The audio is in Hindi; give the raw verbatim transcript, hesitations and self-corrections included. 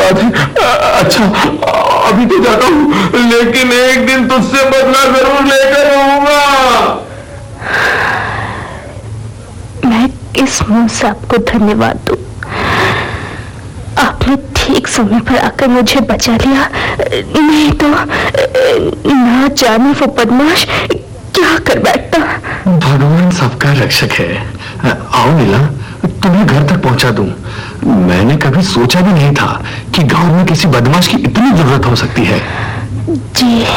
बात है। अच्छा अभी तो जाता हूँ, लेकिन एक दिन तुझसे बदला जरूर लेकर आऊंगा। मैं किस मुंह से आपको धन्यवाद दूं? आपने ठीक समय पर आकर मुझे बचा लिया, नहीं तो ना जाने वो बदमाश क्या कर बैठता। भगवान सबका रक्षक है। आओ नीला, तुम्हें घर तक पहुंचा दूं। मैंने कभी सोचा भी नहीं था कि गांव में किसी बदमाश की इतनी जरूरत हो सकती है। जी